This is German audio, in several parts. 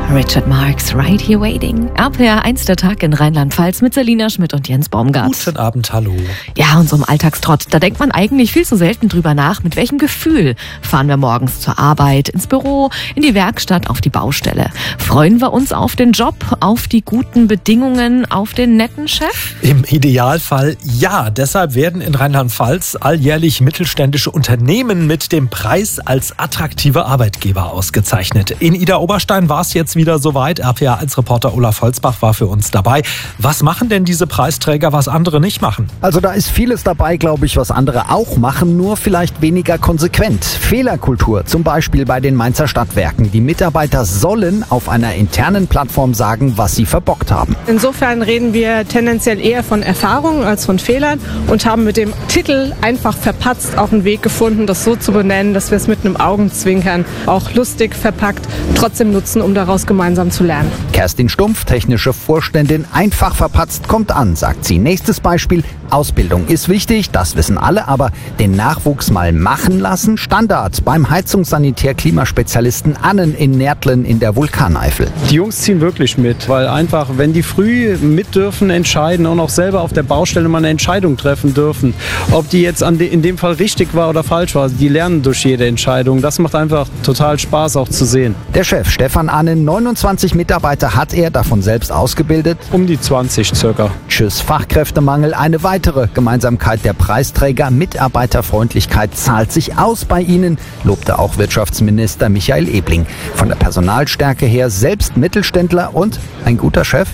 Richard Marx, Right Here Waiting. RPR 1 der Tag in Rheinland-Pfalz mit Selina Schmidt und Jens Baumgart. Guten Abend, hallo. Ja, und so im Alltagstrott, da denkt man eigentlich viel zu selten drüber nach, mit welchem Gefühl fahren wir morgens zur Arbeit, ins Büro, in die Werkstatt, auf die Baustelle. Freuen wir uns auf den Job, auf die guten Bedingungen, auf den netten Chef? Im Idealfall ja. Deshalb werden in Rheinland-Pfalz alljährlich mittelständische Unternehmen mit dem Preis als attraktive Arbeitgeber ausgezeichnet. In Idar-Oberstein war es jetzt wieder soweit. RPA1-Reporter Olaf Holzbach war für uns dabei. Was machen denn diese Preisträger, was andere nicht machen? Also da ist vieles dabei, glaube ich, was andere auch machen, nur vielleicht weniger konsequent. Fehlerkultur, zum Beispiel bei den Mainzer Stadtwerken. Die Mitarbeiter sollen auf einer internen Plattform sagen, was sie verbockt haben. Insofern reden wir tendenziell eher von Erfahrungen als von Fehlern und haben mit dem Titel einfach verpatzt auch einen Weg gefunden, das so zu benennen, dass wir es mit einem Augenzwinkern auch lustig verpackt trotzdem nutzen, um daraus gemeinsam zu lernen. Kerstin Stumpf, technische Vorständin, einfach verpatzt, kommt an, sagt sie. Nächstes Beispiel, Ausbildung ist wichtig, das wissen alle, aber den Nachwuchs mal machen lassen, Standard beim Heizungssanitär-Klimaspezialisten Annen in Närtlen in der Vulkaneifel. Die Jungs ziehen wirklich mit, weil einfach, wenn die früh mit dürfen, entscheiden und auch selber auf der Baustelle mal eine Entscheidung treffen dürfen, ob die jetzt in dem Fall richtig war oder falsch war, die lernen durch jede Entscheidung. Das macht einfach total Spaß auch zu sehen. Der Chef Stefan Annen, 29 Mitarbeiter hat er, davon selbst ausgebildet. Um die 20 circa. Tschüss Fachkräftemangel, eine weitere Gemeinsamkeit der Preisträger. Mitarbeiterfreundlichkeit zahlt sich aus bei ihnen, lobte auch Wirtschaftsminister Michael Ebling. Von der Personalstärke her selbst Mittelständler und ein guter Chef?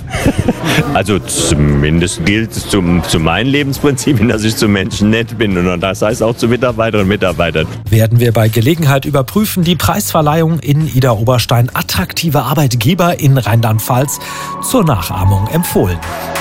Also zumindest gilt es zu meinen Lebensprinzipien, dass ich zu Menschen nett bin und das heißt auch zu Mitarbeiterinnen und Mitarbeitern. Werden wir bei Gelegenheit überprüfen. Die Preisverleihung in Idar-Oberstein. Attraktive Arbeitgeber in Rheinland-Pfalz zur Nachahmung empfohlen.